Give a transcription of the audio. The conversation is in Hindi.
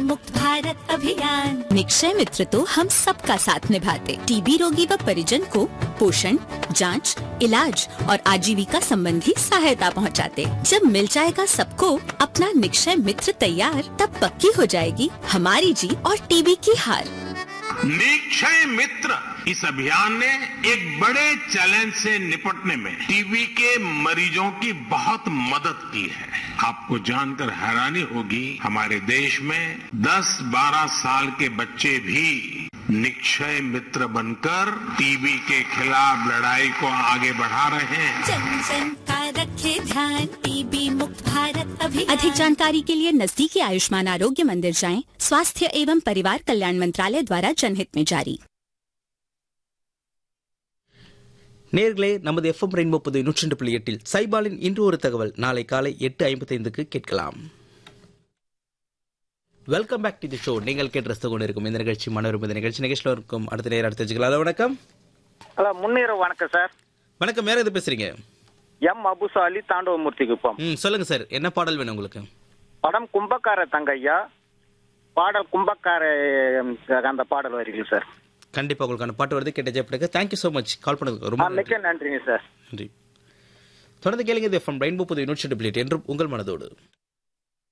मुक्त भारत अभियान। निक्षय मित्र तो हम सबका साथ निभाते, टीबी रोगी व परिजन को पोषण, जांच, इलाज और आजीविका संबंधी सहायता पहुंचाते। जब मिल जाएगा सबको अपना निक्षय मित्र तैयार, तब पक्की हो जाएगी हमारी जीत और टीबी की हार। निक्षय मित्र इस अभियान ने एक बड़े चैलेंज से निपटने में टीबी के मरीजों की बहुत मदद की है। आपको जानकर हैरानी होगी, हमारे देश में 10-12 साल के बच्चे भी निक्षय मित्र बनकर टीबी के खिलाफ लड़ाई को आगे बढ़ा रहे हैं। जन जन का रखे ध्यान, टीबी मुक्त भारत अभियान। अधिक जानकारी के लिए नजदीकी आयुष्मान आरोग्य मंदिर जाएं। स्वास्थ्य एवं परिवार कल्याण मंत्रालय द्वारा जनहित में जारी। நேர்களே, நமது எஃப்எம் ரெயின்போ புது 102.8 சைபாலின் இன்று ஒரு தகவல் நாளை காலை 8:55 கேட்கலாம். Welcome back to the show. நீங்கள் கேட்டு ரசித்துக் கொண்டிருக்கும் இந்த நிகழ்ச்சி மனோரம். இந்த நிகழ்ச்சியில் இருக்கும் அடுத்த நேரம் தெரிஞ்சுக்கலாம். ஹலோ, வணக்கம். ஹலோ, முன்னேறம். வணக்கம் சார். வணக்கம். வேற எது பேசுறீங்க? எம் அபுசாலி, தாண்டவமூர்த்தி குப்பம். சொல்லுங்க சார், என்ன பாடல் வேணும் உங்களுக்கு? படம் கும்பக்கார தங்கையா, பாடல் கும்பக்கார, அந்த பாடல் வரிகள் சார். கண்டிப்பா உங்களுக்கான பாட்டு வருது, கேட்ட ஜெயப்படுங்க. தேங்க்யூ ஸோ மச் கால் பண்ணதுக்கு ரொம்ப மிக்க நன்றிங்க சார். நன்றி. தொடர்ந்து கேளுங்க. இது எஃப்எம் ரெயின்போ புது 102.8 என்றும் உங்கள் மனதோடு.